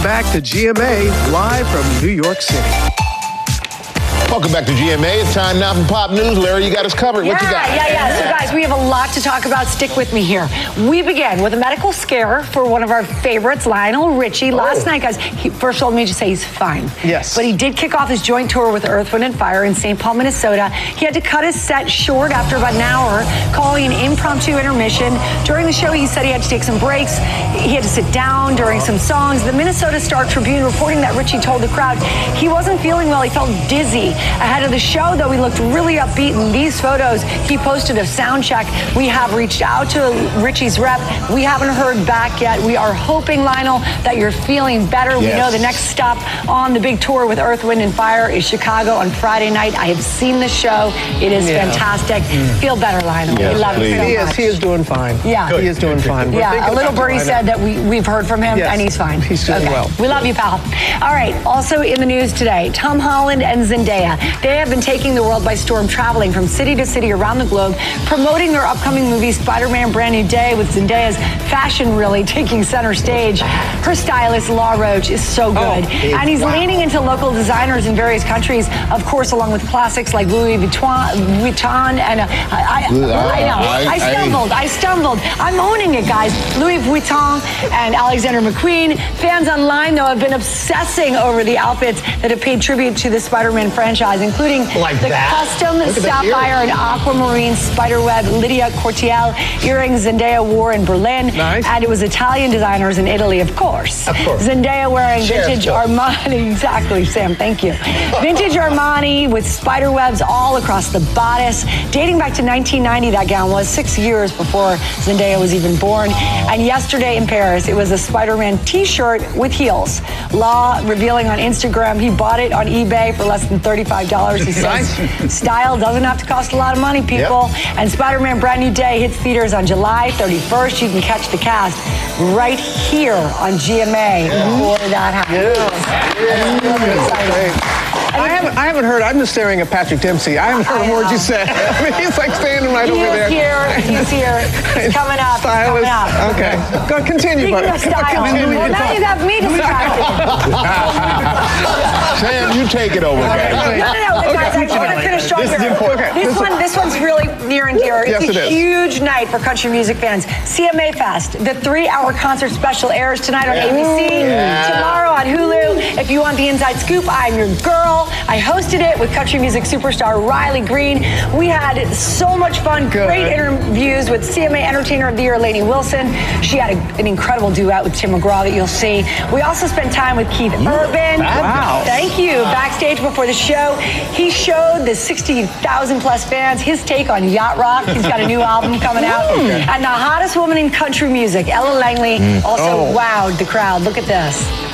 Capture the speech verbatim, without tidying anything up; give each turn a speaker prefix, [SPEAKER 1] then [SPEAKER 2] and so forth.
[SPEAKER 1] Back to G M A, live from New York City.
[SPEAKER 2] Welcome back to G M A. It's time now for Pop News. Larry, you got us covered.
[SPEAKER 3] Yeah,
[SPEAKER 2] what you got?
[SPEAKER 3] Yeah, yeah, So, guys, we have a lot to talk about. Stick with me here. We begin with a medical scare for one of our favorites, Lionel Richie. Last oh. night, guys, he, first of all, let me just say he's fine.
[SPEAKER 1] Yes.
[SPEAKER 3] But he did kick off his joint tour with Earth, Wind and Fire in Saint Paul, Minnesota. He had to cut his set short after about an hour, calling an impromptu intermission. During the show, he said he had to take some breaks. He had to sit down during some songs. The Minnesota Star Tribune reporting that Richie told the crowd he wasn't feeling well. He felt dizzy. Ahead of the show, though, he looked really upbeat. In these photos, he posted a sound check. We have reached out to Richie's rep. We haven't heard back yet. We are hoping, Lionel, that you're feeling better. Yes. We know the next stop on the big tour with Earth, Wind and Fire is Chicago on Friday night. I have seen the show. It is yeah. fantastic. Mm. Feel better, Lionel.
[SPEAKER 2] Yes,
[SPEAKER 3] we love
[SPEAKER 2] please.
[SPEAKER 3] you so
[SPEAKER 1] he
[SPEAKER 3] much.
[SPEAKER 1] Is, he is doing fine.
[SPEAKER 3] Yeah.
[SPEAKER 1] Good. He is doing fine.
[SPEAKER 3] Yeah, a little birdie said that we, we've heard from him,
[SPEAKER 1] yes.
[SPEAKER 3] and he's fine.
[SPEAKER 1] He's doing
[SPEAKER 3] okay.
[SPEAKER 1] well.
[SPEAKER 3] We love you, pal. All right, also in the news today, Tom Holland and Zendaya. They have been taking the world by storm, traveling from city to city around the globe, promoting their upcoming movie, Spider-Man Brand New Day, with Zendaya's fashion really taking center stage. Her stylist, Law Roach, is so good. Oh, and he's wow. leaning into local designers in various countries, of course, along with classics like Louis Vuitton, Vuitton and uh, I, I, I know, I, I stumbled, I stumbled. I'm owning it, guys. Louis Vuitton and Alexander McQueen. Fans online, though, have been obsessing over the outfits that have paid tribute to the Spider-Man franchise, including
[SPEAKER 2] like
[SPEAKER 3] the
[SPEAKER 2] that.
[SPEAKER 3] custom sapphire and aquamarine spiderweb Lydia Cortiel earrings Zendaya wore in Berlin.
[SPEAKER 1] Nice.
[SPEAKER 3] And it was Italian designers in Italy, of course.
[SPEAKER 2] Of course.
[SPEAKER 3] Zendaya wearing
[SPEAKER 2] Chef
[SPEAKER 3] vintage
[SPEAKER 2] stuff.
[SPEAKER 3] Armani. Exactly, Sam, thank you. Vintage Armani with spider webs all across the bodice. Dating back to nineteen ninety, that gown was six years before Zendaya was even born. And yesterday in Paris, it was a Spider-Man t-shirt with heels. Law revealing on Instagram he bought it on eBay for less than thirty-five dollars. He says style doesn't have to cost a lot of money, people. Yep. And Spider-Man Brand New Day hits theaters on July thirty-first. You can catch the cast right here on G M A yeah. before that happens.
[SPEAKER 1] Yes.
[SPEAKER 3] I'm really excited.
[SPEAKER 1] I haven't, I haven't heard. I'm just staring at Patrick Dempsey. I haven't heard a word you said. I mean, he's like standing right
[SPEAKER 3] he
[SPEAKER 1] over there.
[SPEAKER 3] He's here. He's here. He's coming up.
[SPEAKER 1] Stylist.
[SPEAKER 3] He's coming up.
[SPEAKER 1] Okay. Go continue,
[SPEAKER 3] Speaking
[SPEAKER 1] buddy.
[SPEAKER 3] of style,
[SPEAKER 1] Continue.
[SPEAKER 3] well, now you have me distracted.
[SPEAKER 2] Sam, you take it over,
[SPEAKER 3] okay.
[SPEAKER 2] guys.
[SPEAKER 3] No, no, no, guys. I just want to finish strong
[SPEAKER 2] This
[SPEAKER 3] here.
[SPEAKER 2] is important.
[SPEAKER 3] This one, this one's really near and dear.
[SPEAKER 1] Yes,
[SPEAKER 3] it's
[SPEAKER 1] it
[SPEAKER 3] a
[SPEAKER 1] is.
[SPEAKER 3] huge night for country music fans. C M A Fest, the three-hour concert special airs tonight on
[SPEAKER 2] Yeah.
[SPEAKER 3] A B C,
[SPEAKER 2] Yeah.
[SPEAKER 3] tomorrow on Hulu. If you want the inside scoop, I'm your girl. I hosted it with country music superstar Riley Green. We had so much fun.
[SPEAKER 1] Good.
[SPEAKER 3] Great interviews with C M A Entertainer of the Year, Lainey Wilson. She had a, an incredible duet with Tim McGraw that you'll see. We also spent time with Keith Urban.
[SPEAKER 1] Wow.
[SPEAKER 3] Thank you. Backstage before the show, he showed the sixty thousand plus fans his take on yacht rock. He's got a new album coming out. Okay. And the hottest woman in country music, Ella Langley,
[SPEAKER 1] mm.
[SPEAKER 3] also
[SPEAKER 1] oh.
[SPEAKER 3] wowed the crowd. Look at this.